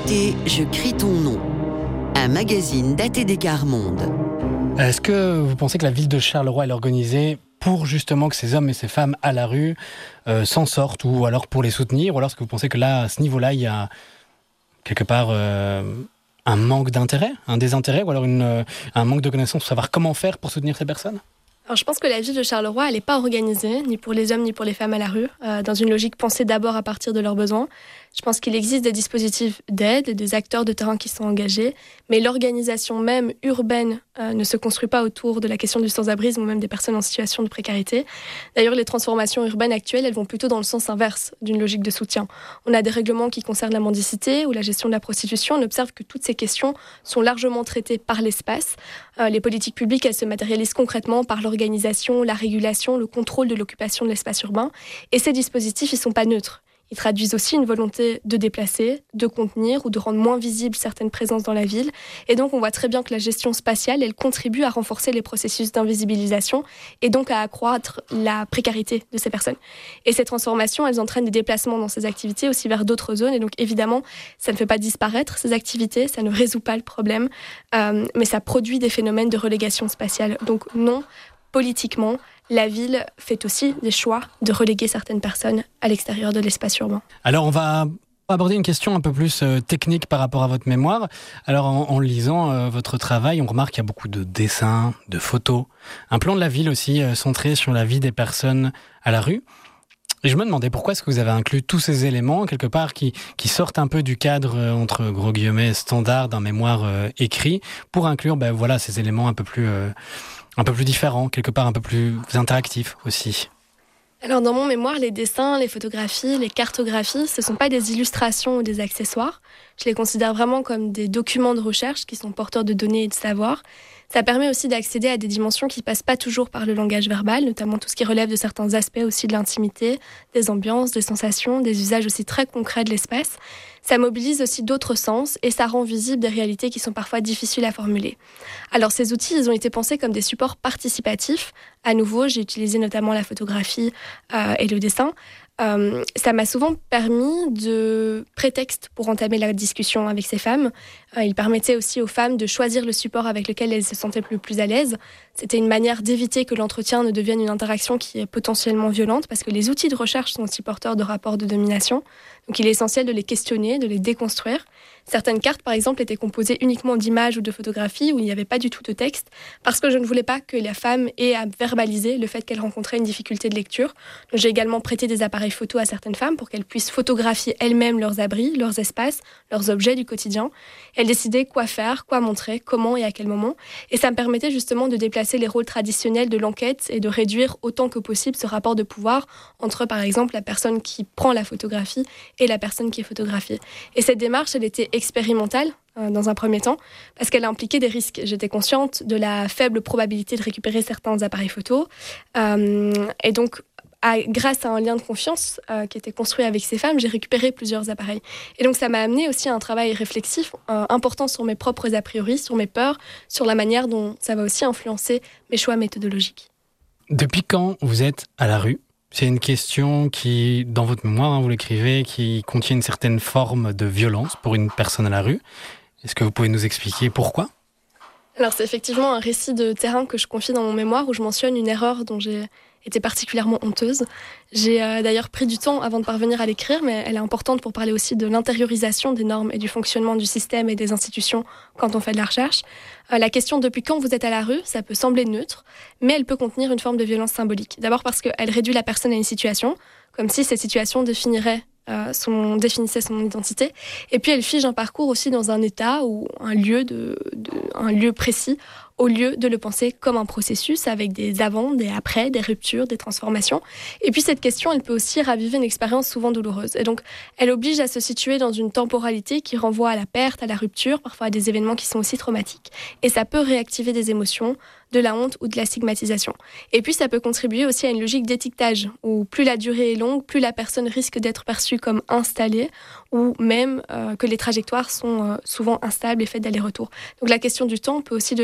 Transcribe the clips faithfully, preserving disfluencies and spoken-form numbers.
écoutez Je crie ton nom, un magazine d'A T D Quart Monde. Est-ce que vous pensez que la ville de Charleroi est organisée pour justement que ces hommes et ces femmes à la rue euh, s'en sortent, ou alors pour les soutenir, ou alors est-ce que vous pensez que là, à ce niveau-là, il y a quelque part euh, un manque d'intérêt, un désintérêt, ou alors une, euh, un manque de connaissances pour savoir comment faire pour soutenir ces personnes ? Alors, je pense que la ville de Charleroi, elle n'est pas organisée, ni pour les hommes, ni pour les femmes à la rue, euh, dans une logique pensée d'abord à partir de leurs besoins. Je pense qu'il existe des dispositifs d'aide, des acteurs de terrain qui sont engagés, mais l'organisation même urbaine euh, ne se construit pas autour de la question du sans-abrisme ou même des personnes en situation de précarité. D'ailleurs, les transformations urbaines actuelles, elles vont plutôt dans le sens inverse d'une logique de soutien. On a des règlements qui concernent la mendicité ou la gestion de la prostitution. On observe que toutes ces questions sont largement traitées par l'espace. Euh, les politiques publiques, elles se matérialisent concrètement par l'organisation, la régulation, le contrôle de l'occupation de l'espace urbain. Et ces dispositifs, ils ne sont pas neutres. Ils traduisent aussi une volonté de déplacer, de contenir ou de rendre moins visibles certaines présences dans la ville. Et donc, on voit très bien que la gestion spatiale, elle contribue à renforcer les processus d'invisibilisation et donc à accroître la précarité de ces personnes. Et ces transformations, elles entraînent des déplacements dans ces activités aussi vers d'autres zones. Et donc, évidemment, ça ne fait pas disparaître ces activités, ça ne résout pas le problème, euh, mais ça produit des phénomènes de relégation spatiale. Donc, non, politiquement, la ville fait aussi des choix de reléguer certaines personnes à l'extérieur de l'espace urbain. Alors on va aborder une question un peu plus euh, technique par rapport à votre mémoire. Alors en, en lisant euh, votre travail, on remarque qu'il y a beaucoup de dessins, de photos, un plan de la ville aussi euh, centré sur la vie des personnes à la rue. Et je me demandais pourquoi est-ce que vous avez inclus tous ces éléments, quelque part, qui, qui sortent un peu du cadre, euh, entre gros guillemets, standard d'un mémoire euh, écrit, pour inclure ben, voilà, ces éléments un peu plus... Euh, un peu plus différent, quelque part un peu plus interactif aussi. Alors dans mon mémoire, les dessins, les photographies, les cartographies, ce ne sont pas des illustrations ou des accessoires. Je les considère vraiment comme des documents de recherche qui sont porteurs de données et de savoir. Ça permet aussi d'accéder à des dimensions qui ne passent pas toujours par le langage verbal, notamment tout ce qui relève de certains aspects aussi de l'intimité, des ambiances, des sensations, des usages aussi très concrets de l'espace. Ça mobilise aussi d'autres sens et ça rend visible des réalités qui sont parfois difficiles à formuler. Alors ces outils, ils ont été pensés comme des supports participatifs. À nouveau, j'ai utilisé notamment la photographie euh, et le dessin. Euh, ça m'a souvent permis de prétexte pour entamer la discussion avec ces femmes. Euh, il permettait aussi aux femmes de choisir le support avec lequel elles se sentaient le plus à l'aise. C'était une manière d'éviter que l'entretien ne devienne une interaction qui est potentiellement violente, parce que les outils de recherche sont aussi porteurs de rapports de domination. Donc il est essentiel de les questionner, de les déconstruire. Certaines cartes, par exemple, étaient composées uniquement d'images ou de photographies où il n'y avait pas du tout de texte, parce que je ne voulais pas que la femme ait à verbaliser le fait qu'elle rencontrait une difficulté de lecture. Donc, j'ai également prêté des appareils photo à certaines femmes pour qu'elles puissent photographier elles-mêmes leurs abris, leurs espaces, leurs objets du quotidien. Elles décidaient quoi faire, quoi montrer, comment et à quel moment. Et ça me permettait justement de déplacer les rôles traditionnels de l'enquête et de réduire autant que possible ce rapport de pouvoir entre, par exemple, la personne qui prend la photographie et la personne qui est photographiée. Et cette démarche, elle était expérimentale euh, dans un premier temps, parce qu'elle impliquait des risques. J'étais consciente de la faible probabilité de récupérer certains appareils photo. Euh, et donc, à, grâce à un lien de confiance euh, qui était construit avec ces femmes, j'ai récupéré plusieurs appareils. Et donc, ça m'a amené aussi à un travail réflexif euh, important sur mes propres a priori, sur mes peurs, sur la manière dont ça va aussi influencer mes choix méthodologiques. Depuis quand vous êtes à la rue ? C'est une question qui, dans votre mémoire, hein, vous l'écrivez, qui contient une certaine forme de violence pour une personne à la rue. Est-ce que vous pouvez nous expliquer pourquoi ? Alors, c'est effectivement un récit de terrain que je confie dans mon mémoire où je mentionne une erreur dont j'ai été particulièrement honteuse. J'ai euh, d'ailleurs pris du temps avant de parvenir à l'écrire, mais elle est importante pour parler aussi de l'intériorisation des normes et du fonctionnement du système et des institutions quand on fait de la recherche. Euh, la question depuis quand vous êtes à la rue, ça peut sembler neutre, mais elle peut contenir une forme de violence symbolique. D'abord parce qu'elle réduit la personne à une situation, comme si cette situation définirait Euh, son, définissait son identité. Et puis elle fige un parcours aussi dans un état ou un lieu, de, de, un lieu précis, au lieu de le penser comme un processus avec des avant, des après, des ruptures, des transformations. Et puis cette question, elle peut aussi raviver une expérience souvent douloureuse. Et donc, elle oblige à se situer dans une temporalité qui renvoie à la perte, à la rupture, parfois à des événements qui sont aussi traumatiques. Et ça peut réactiver des émotions, de la honte ou de la stigmatisation. Et puis, ça peut contribuer aussi à une logique d'étiquetage, où plus la durée est longue, plus la personne risque d'être perçue comme installée, ou même euh, que les trajectoires sont euh, souvent instables et faites d'aller-retour. Donc la question du temps peut aussi devenir un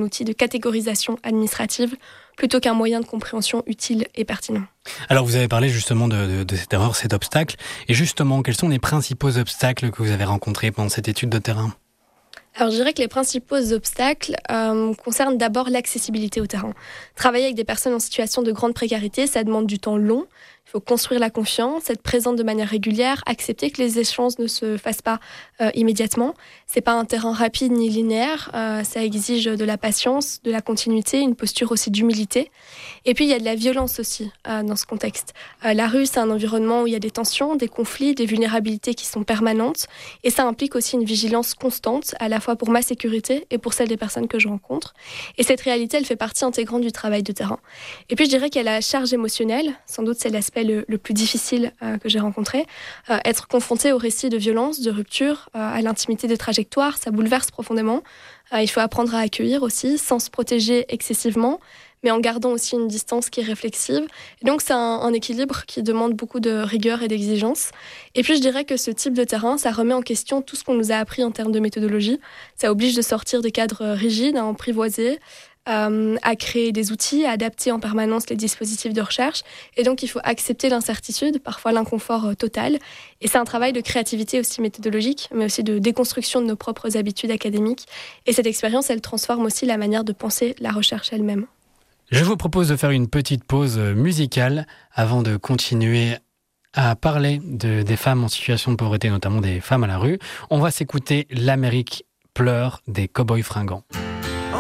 outil de catégorisation administrative plutôt qu'un moyen de compréhension utile et pertinent. Alors vous avez parlé justement de, de, de cette erreur, cet obstacle. Et justement, quels sont les principaux obstacles que vous avez rencontrés pendant cette étude de terrain ? Alors, je dirais que les principaux obstacles euh, concernent d'abord l'accessibilité au terrain. Travailler avec des personnes en situation de grande précarité, ça demande du temps long. Il faut construire la confiance, être présente de manière régulière, accepter que les échanges ne se fassent pas euh, immédiatement. C'est pas un terrain rapide ni linéaire. Euh, ça exige de la patience, de la continuité, une posture aussi d'humilité. Et puis, il y a de la violence aussi euh, dans ce contexte. Euh, la rue, c'est un environnement où il y a des tensions, des conflits, des vulnérabilités qui sont permanentes. Et ça implique aussi une vigilance constante, à la fois pour ma sécurité et pour celle des personnes que je rencontre. Et cette réalité, elle fait partie intégrante du travail de terrain. Et puis, je dirais qu'il y a la charge émotionnelle. Sans doute, c'est l'aspect Le, le plus difficile euh, que j'ai rencontré. Euh, être confronté aux récits de violence, de rupture, euh, à l'intimité des trajectoires, ça bouleverse profondément. Euh, il faut apprendre à accueillir aussi, sans se protéger excessivement, mais en gardant aussi une distance qui est réflexive. Et donc c'est un, un équilibre qui demande beaucoup de rigueur et d'exigence. Et puis je dirais que ce type de terrain, ça remet en question tout ce qu'on nous a appris en termes de méthodologie. Ça oblige de sortir des cadres rigides, à emprivoiser, Euh, à créer des outils, à adapter en permanence les dispositifs de recherche. Et donc, il faut accepter l'incertitude, parfois l'inconfort euh, total. Et c'est un travail de créativité aussi méthodologique, mais aussi de déconstruction de nos propres habitudes académiques. Et cette expérience, elle transforme aussi la manière de penser la recherche elle-même. Je vous propose de faire une petite pause musicale avant de continuer à parler de, des femmes en situation de pauvreté, notamment des femmes à la rue. On va s'écouter « L'Amérique pleure » des Cowboys Fringants.